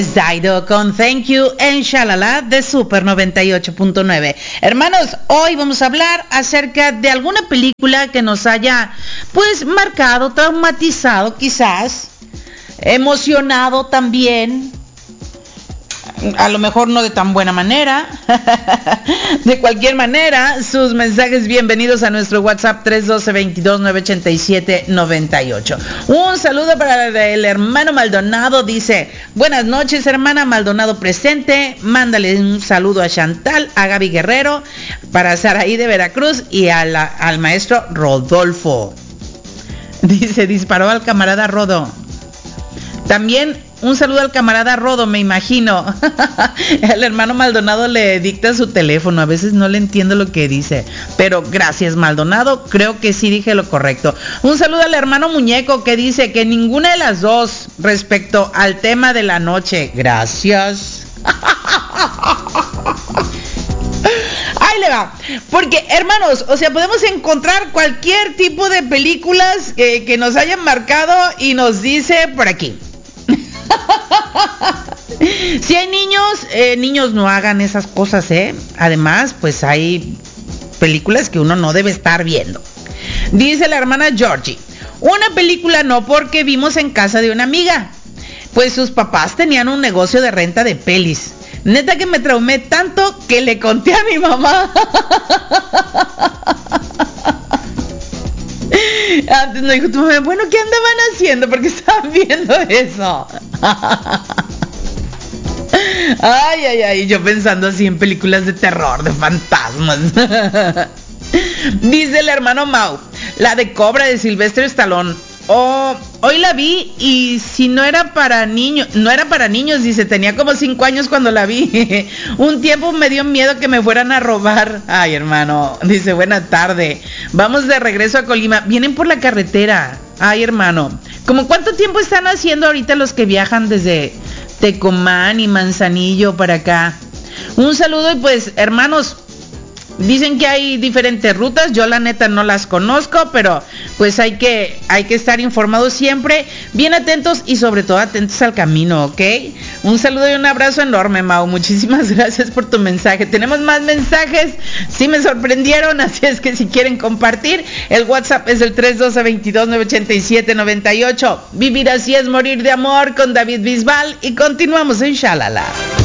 Dido con Thank You en Shalala de Super 98.9. Hermanos, hoy vamos a hablar acerca de alguna película que nos haya pues marcado, traumatizado quizás, emocionado también, a lo mejor no de tan buena manera. De cualquier manera, sus mensajes bienvenidos a nuestro WhatsApp 312-22-987-98. Un saludo para el hermano Maldonado, dice: buenas noches, hermana Maldonado presente, mándale un saludo a Chantal, a Gaby Guerrero, para Saraí de Veracruz y al maestro Rodolfo. Dice, disparó al camarada Rodo. También un saludo al camarada Rodo, me imagino. El hermano Maldonado le dicta su teléfono, a veces no le entiendo lo que dice, pero gracias, Maldonado, creo que sí dije lo correcto. Un saludo al hermano Muñeco, que dice que ninguna de las dos respecto al tema de la noche. Gracias. Ahí le va, porque hermanos, o sea, podemos encontrar cualquier tipo de películas que nos hayan marcado y nos dice por aquí. Si hay niños no hagan esas cosas, Además, pues hay películas que uno no debe estar viendo. Dice la hermana Georgie: una película no, porque vimos en casa de una amiga, pues sus papás tenían un negocio de renta de pelis. Neta que me traumé tanto que le conté a mi mamá. Antes me dijo tu mamá, bueno, ¿qué andaban haciendo? Porque estaban viendo eso. Ay, yo pensando así en películas de terror, de fantasmas. Dice el hermano Mau: la de Cobra de Sylvester Stallone. Hoy la vi y si no era para niños, dice, tenía como 5 años cuando la vi. Un tiempo me dio miedo que me fueran a robar. Ay, hermano, dice, buena tarde. Vamos de regreso a Colima. Vienen por la carretera. Ay, hermano, ¿cómo cuánto tiempo están haciendo ahorita los que viajan desde Tecomán y Manzanillo para acá? Un saludo y pues, hermanos, dicen que hay diferentes rutas, yo la neta no las conozco, pero pues hay que estar informados siempre, bien atentos y sobre todo atentos al camino, ¿ok? Un saludo y un abrazo enorme, Mau, muchísimas gracias por tu mensaje. Tenemos más mensajes, sí me sorprendieron, así es que si quieren compartir, el WhatsApp es el 312-22-987-98. Vivir así es morir de amor con David Bisbal y continuamos en Shalala.